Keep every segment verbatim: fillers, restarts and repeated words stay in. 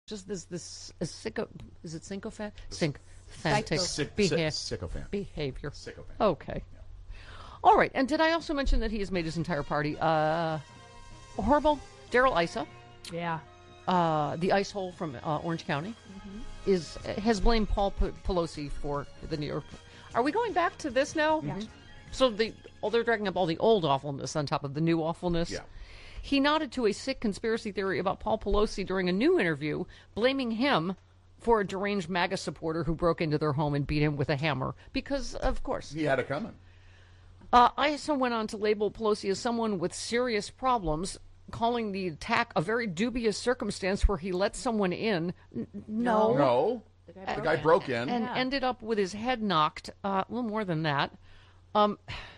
just this this a syco, is it sycophant? Sycophantic Syc- behavior. sycophant. Behavior. Sycophant. Okay. Yeah. All right. And did I also mention that he has made his entire party uh, horrible? Daryl Issa, Yeah. uh, the ice hole from uh, Orange County, mm-hmm. is has blamed Paul P- Pelosi for the New York. Are we going back to this now? Yeah. So the oh, they're dragging up all the old awfulness on top of the new awfulness. Yeah. He nodded to a sick conspiracy theory about Paul Pelosi during a new interview, blaming him for a deranged MAGA supporter who broke into their home and beat him with a hammer. Because, of course. He had it coming. Uh, Issa went on to label Pelosi as someone with serious problems, calling the attack a very dubious circumstance where he let someone in. N- no. No. The guy The broke guy in. broke in. And Yeah. ended up with his head knocked, uh, a little more than that. Um,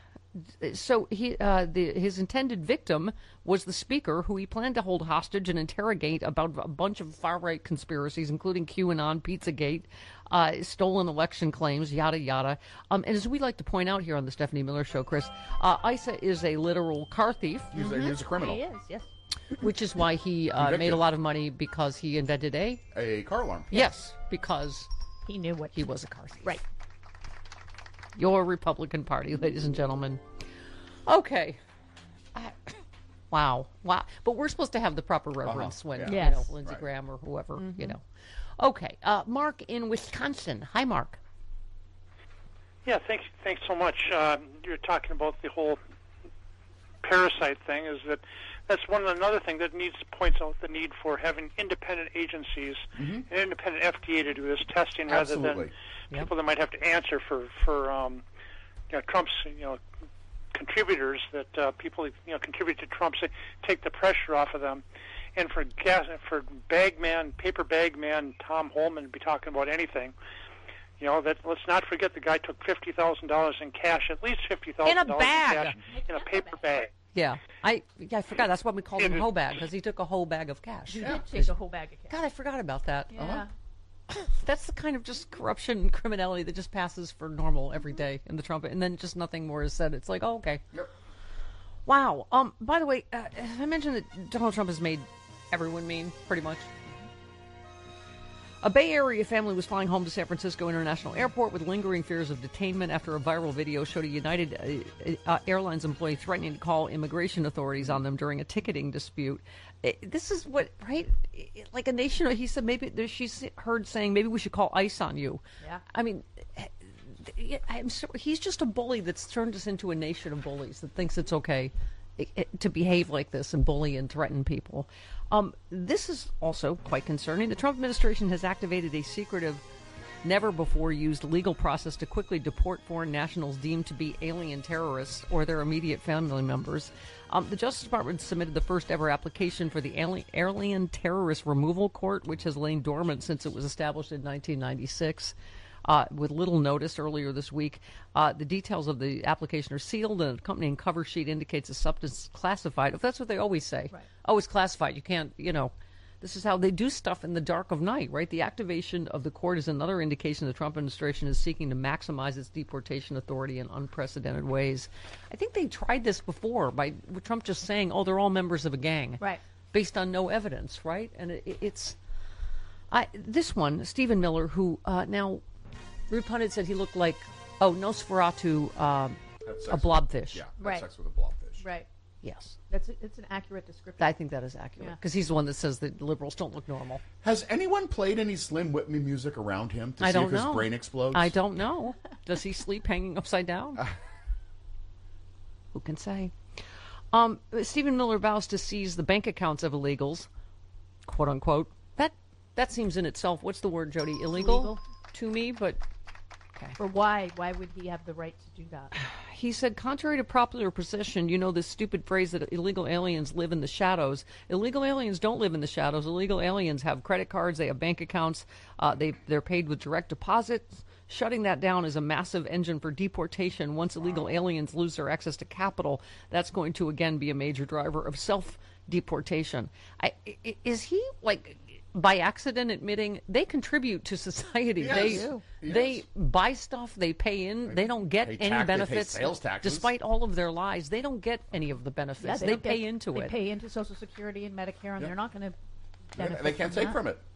so he, uh, the, his intended victim was the speaker, who he planned to hold hostage and interrogate about a bunch of far-right conspiracies, including QAnon, Pizzagate, uh, stolen election claims, yada, yada. Um, and as we like to point out here on the Stephanie Miller Show, Chris, uh, Issa is a literal car thief, He's, a, he's a criminal. He is, yes. which is why he uh, Convicted. made a lot of money, because he invented a... A car alarm. Yes, because He knew what he was a car thief. Right. Your Republican Party, ladies and gentlemen. Okay. I, wow. Wow. But we're supposed to have the proper reverence Uh-huh. when, Yeah. you Yes. know, Lindsey Right. Graham or whoever, you know. Okay. Uh, Mark in Wisconsin. Hi, Mark. Yeah, thanks. Thanks so much. Uh, you're talking about the whole parasite thing. Is that that's one another thing that needs points out the need for having independent agencies, an independent F D A to do this testing rather Absolutely. than Yep. people that might have to answer for for um, you know, Trump's you know contributors that uh, people you know contribute to Trump, say, take the pressure off of them. And for gas, for bag man, paper bag man Tom Holman to be talking about anything. You know, that let's not forget the guy took fifty thousand dollars in cash, at least fifty thousand dollars In a bag. in cash, in a paper bag. Yeah. I yeah, I forgot. That's why we called him It is- Hoe Bag, because he took a whole bag of cash. You did take a whole bag of cash. God, I forgot about that. Yeah. That's the kind of just corruption and criminality that just passes for normal every day in the Trump, and then just nothing more is said. It's like, oh, okay. Yep. Wow. Um. By the way, uh, I mentioned that Donald Trump has made everyone mean, pretty much. A Bay Area family was flying home to San Francisco International Airport with lingering fears of detainment after a viral video showed a United uh, uh, Airlines employee threatening to call immigration authorities on them during a ticketing dispute. It, this is what, right? It, like a nation, he said, maybe there- she's heard saying, maybe we should call ICE on you. Yeah. I mean, eh, I'm so, he's just a bully that's turned us into a nation of bullies that thinks it's okay i- i- to behave like this and bully and threaten people. Um, this is also quite concerning. The Trump administration has activated a secretive, never-before-used legal process to quickly deport foreign nationals deemed to be alien terrorists or their immediate family members. Um, the Justice Department submitted the first-ever application for the Alien, Alien Terrorist Removal Court, which has lain dormant since it was established in nineteen ninety-six. Uh, with little notice earlier this week. Uh, the details of the application are sealed, and an accompanying cover sheet indicates the substance is classified. If that's what they always say. Right. Oh, it's classified. You can't, you know. This is how they do stuff in the dark of night, right? The activation of the court is another indication the Trump administration is seeking to maximize its deportation authority in unprecedented ways. I think they tried this before by with Trump just saying, oh, they're all members of a gang. Right. Based on no evidence, right? And it, it's... I, this one, Stephen Miller, who uh, now... Rude Pundit said he looked like, oh, Nosferatu, um, Had sex a with- blobfish. Yeah, had Right. sex with a blobfish. Right. Yes. That's it's an accurate description. I think that is accurate. Yeah. Because he's the one that says that liberals don't look normal. Has anyone played any Slim Whitney music around him to I see don't if his know. brain explodes? I don't know. Does he sleep hanging upside down? Who can say? Um, Stephen Miller vows to seize the bank accounts of illegals, quote unquote. That that seems in itself, what's the word, Jody? Illegal, Illegal. to me, but Or why? Why would he have the right to do that? he said, contrary to popular perception, you know this stupid phrase that illegal aliens live in the shadows. Illegal aliens don't live in the shadows. Illegal aliens have credit cards, they have bank accounts, uh, they, they're paid with direct deposits. Shutting that down is a massive engine for deportation. Once illegal aliens lose their access to capital, that's going to, again, be a major driver of self-deportation. I, i- is he, like... by accident admitting they contribute to society. Yes. They Yes. they buy stuff, they pay in, they don't get pay any tax- they pay benefits. sales taxes. Despite all of their lies, they don't get any of the benefits. they don't pay get- into they it. pay into Social Security and Medicare, and Yeah. they're not going to They, benefit they can't from take that. from it.